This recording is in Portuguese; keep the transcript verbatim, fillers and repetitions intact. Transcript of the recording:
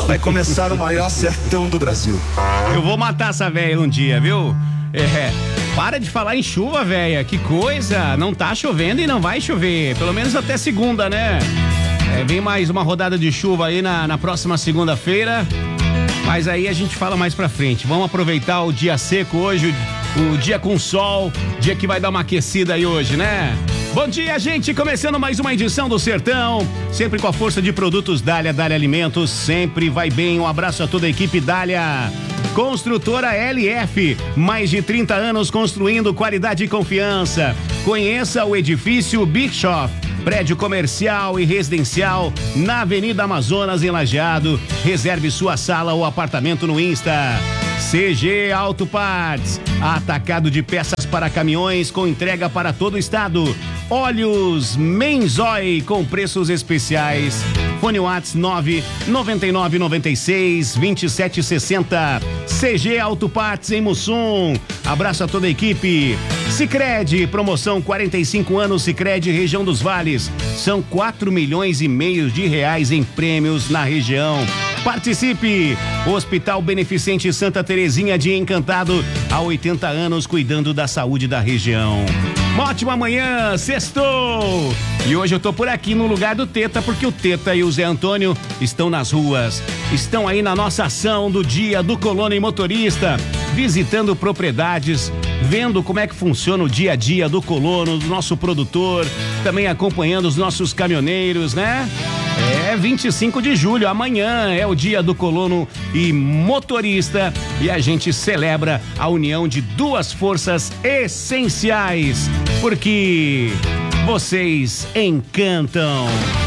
vai começar o maior sertão do Brasil. Eu vou matar essa velha um dia, viu? É, para de falar em chuva, velha. Que coisa, não tá chovendo e não vai chover, pelo menos até segunda, né? É, vem mais uma rodada de chuva aí na, na próxima segunda-feira, mas aí a gente fala mais pra frente. Vamos aproveitar o dia seco hoje, o, o dia com sol, dia que vai dar uma aquecida aí hoje, né? Bom dia, gente, começando mais uma edição do Sertão, sempre com a força de produtos Dália, Dália Alimentos, sempre vai bem. Um abraço a toda a equipe Dália. Construtora L F, mais de trinta anos construindo qualidade e confiança. Conheça o edifício Bischoff, prédio comercial e residencial na Avenida Amazonas, em Lajeado. Reserve sua sala ou apartamento no Insta. C G Auto Parts, atacado de peças para caminhões com entrega para todo o estado. Óleos Menzoi com preços especiais. Fone Whats nove nove nove nove seis vinte e sete sessenta. C G Auto Parts em Mussum. Abraço a toda a equipe. Sicredi, promoção quarenta e cinco anos Sicredi região dos Vales. São quatro milhões e meio de reais em prêmios na região. Participe! Hospital Beneficente Santa Terezinha de Encantado, há oitenta anos cuidando da saúde da região. Uma ótima manhã, sextou! E hoje eu tô por aqui no lugar do Teta, porque o Teta e o Zé Antônio estão nas ruas. Estão aí na nossa ação do Dia do Colono e Motorista, visitando propriedades, vendo como é que funciona o dia a dia do colono, do nosso produtor, também acompanhando os nossos caminhoneiros, né? É vinte e cinco de julho, amanhã é o dia do colono e motorista e a gente celebra a união de duas forças essenciais, porque vocês encantam.